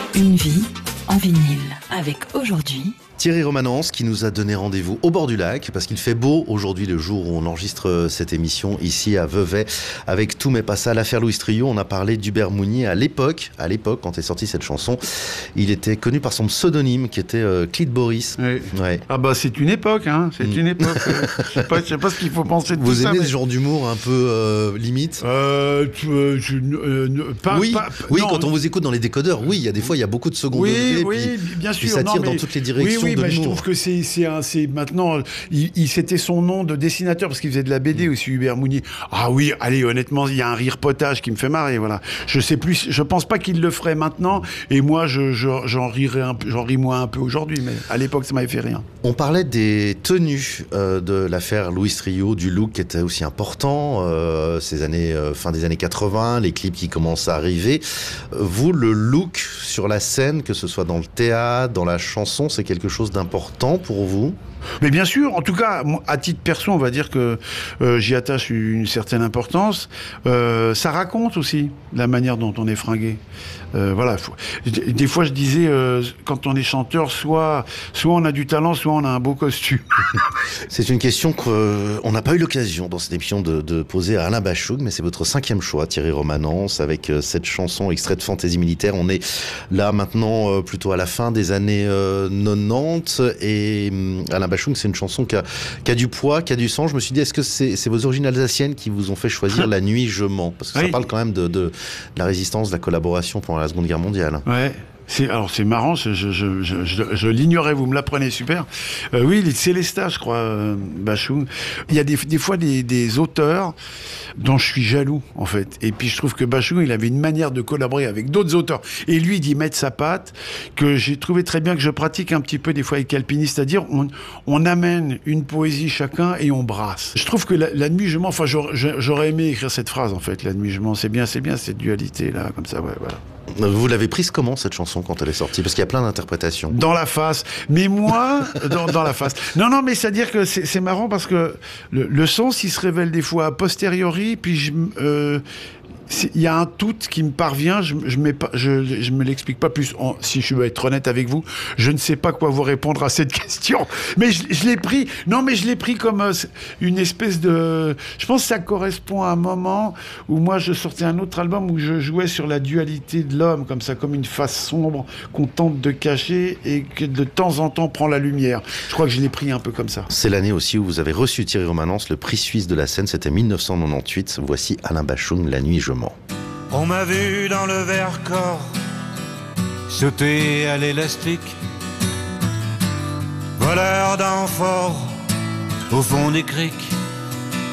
Une vie en vinyle avec aujourd'hui Thierry Romanence qui nous a donné rendez-vous au bord du lac parce qu'il fait beau aujourd'hui le jour où on enregistre cette émission ici à Vevey avec Tout m'est passé à l'affaire Louis Trio. On a parlé d'Hubert Mounier à l'époque quand est sortie cette chanson. Il était connu par son pseudonyme qui était Clit Boris. Oui. Ouais. Ah bah c'est une époque, hein. C'est une époque. Je sais pas ce qu'il faut penser de Vous tout ça. aimez ce genre d'humour un peu limite Oui, oui, non, quand on vous écoute dans les décodeurs, oui, il y a des fois il y a beaucoup de second degré. Oui, bien puis sûr. ça tire dans toutes les directions de mais je l'humour. trouve que c'est maintenant. C'était son nom de dessinateur parce qu'il faisait de la BD aussi, Hubert Mounier. Ah oui, allez, honnêtement, il y a un rire potage qui me fait marrer, voilà. Je pense pas qu'il le ferait maintenant, et moi, j'en ris moi un peu aujourd'hui, mais à l'époque, ça m'avait fait rire. On parlait des tenues de l'affaire Louis Trio, du look qui était aussi important, ces années, fin des années 80, les clips qui commencent à arriver. Vous, le look sur la scène, que ce soit dans le théâtre, dans la chanson, c'est quelque chose d'important pour vous ? Mais bien sûr, en tout cas, à titre perso, on va dire que j'y attache une certaine importance. Ça raconte aussi la manière dont on est fringué. Voilà. Des fois, je disais, quand on est chanteur, soit on a du talent, soit on a un beau costume. C'est une question qu'on n'a pas eu l'occasion dans cette émission de poser à Alain Bachung, mais c'est votre 5e choix, Thierry Romanence, avec cette chanson extrait de Fantaisie militaire. On est là maintenant plutôt à la fin des années 90 et Alain Bachung, c'est une chanson qui a du poids, qui a du sens. Je me suis dit, est-ce que c'est vos origines alsaciennes qui vous ont fait choisir La Nuit je mens ? Parce que ça parle quand même de la résistance, de la collaboration pendant la Seconde Guerre mondiale. Ouais. C'est marrant, je l'ignorais, vous me l'apprenez, super. Oui, les Célestats, je crois, Bachung. Il y a des fois des auteurs dont je suis jaloux, en fait. Et puis je trouve que Bachung, il avait une manière de collaborer avec d'autres auteurs. Et lui, d'y mettre sa patte, que j'ai trouvé très bien, que je pratique un petit peu des fois avec Calpini, c'est-à-dire on amène une poésie chacun et on brasse. Je trouve que la nuit, je mens, enfin j'aurais aimé écrire cette phrase, en fait. La nuit, je mens, c'est bien cette dualité-là, comme ça, ouais, voilà. Vous l'avez prise comment, cette chanson, quand elle est sortie ? Parce qu'il y a plein d'interprétations. Dans la face. Mais moi, dans la face. Non, mais c'est-à-dire que c'est marrant parce que le sens, il se révèle des fois a posteriori, puis il y a un tout qui me parvient, je me l'explique pas plus. Si je veux être honnête avec vous, je ne sais pas quoi vous répondre à cette question. Mais je l'ai pris. Non, mais je l'ai pris comme une espèce de. Je pense que ça correspond à un moment où moi je sortais un autre album où je jouais sur la dualité de l'homme, comme ça, comme une face sombre qu'on tente de cacher et que de temps en temps prend la lumière. Je crois que je l'ai pris un peu comme ça. C'est l'année aussi où vous avez reçu, Thierry Romanence, le prix suisse de la scène. C'était 1998. Voici Alain Bachung, La Nuit je mens. On m'a vu dans le Vercors sauter à l'élastique, voleur d'amphores au fond des criques,